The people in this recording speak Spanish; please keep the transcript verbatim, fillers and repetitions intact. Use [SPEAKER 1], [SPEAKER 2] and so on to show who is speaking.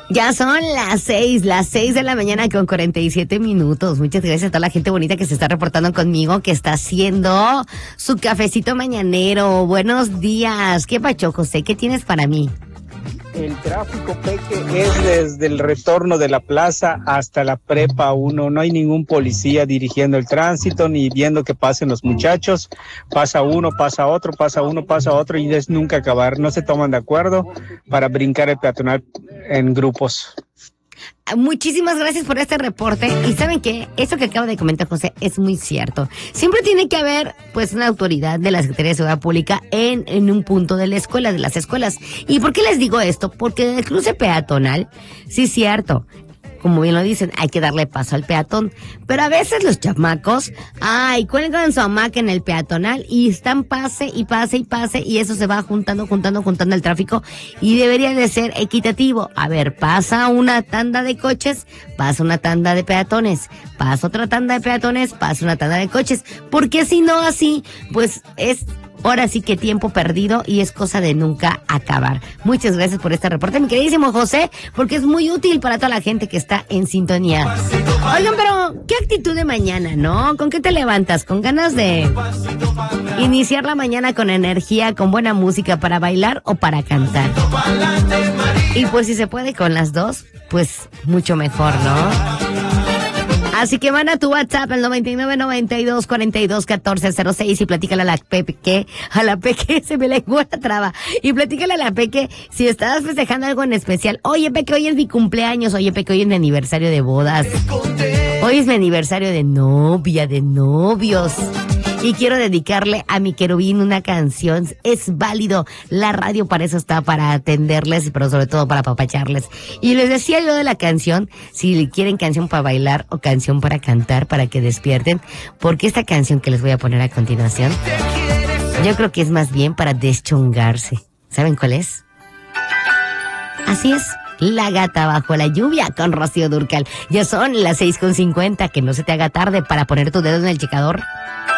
[SPEAKER 1] Ya son las seis, las seis de la mañana con cuarenta y siete minutos. Muchas gracias a toda la gente bonita que se está reportando conmigo, que está haciendo su cafecito mañanero. Buenos días. ¿Qué pacho, José? ¿Qué tienes para mí?
[SPEAKER 2] El tráfico, Peque, es desde el retorno de la plaza hasta la prepa uno. No hay ningún policía dirigiendo el tránsito ni viendo que pasen los muchachos. Pasa uno, pasa otro, pasa uno, pasa otro y es nunca acabar. No se toman de acuerdo para brincar el peatonal en grupos.
[SPEAKER 1] Muchísimas gracias por este reporte. Y ¿saben qué? Eso que acaba de comentar José es muy cierto. Siempre tiene que haber, pues, una autoridad de la Secretaría de Seguridad Pública en, en un punto de la escuela, de las escuelas. ¿Y por qué les digo esto? Porque en el cruce peatonal, sí es cierto, como bien lo dicen, hay que darle paso al peatón. Pero a veces los chamacos, ay, cuelgan su hamaca en el peatonal y están pase y pase y pase y eso se va juntando, juntando, juntando el tráfico y debería de ser equitativo. A ver, pasa una tanda de coches, pasa una tanda de peatones, pasa otra tanda de peatones, pasa una tanda de coches. Porque si no así, pues es... ahora sí que tiempo perdido y es cosa de nunca acabar. Muchas gracias por este reporte, mi queridísimo José, porque es muy útil para toda la gente que está en sintonía. Oigan, pero qué actitud de mañana, ¿no? ¿Con qué te levantas? ¿Con ganas de iniciar la mañana con energía, con buena música para bailar o para cantar? Y pues si se puede con las dos, pues mucho mejor, ¿no? Así que manda tu WhatsApp al noventa y nueve, noventa y dos, cuarenta y dos, catorce cero seis y platícale a la Peque, a la Peque, se me lengua la traba, y platícale a la Peque si estás festejando algo en especial. Oye, Peque, hoy es mi cumpleaños, oye, Peque, hoy es mi aniversario de bodas, hoy es mi aniversario de novia, de novios. Y quiero dedicarle a mi querubín una canción. Es válido. La radio para eso está, para atenderles, pero sobre todo para apapacharles. Y les decía yo de la canción, si quieren canción para bailar o canción para cantar, para que despierten. Porque esta canción que les voy a poner a continuación, yo creo que es más bien para deschongarse. ¿Saben cuál es? Así es. La gata bajo la lluvia con Rocío Dúrcal. Ya son las seis con cincuenta. Que no se te haga tarde para poner tu dedo en el checador.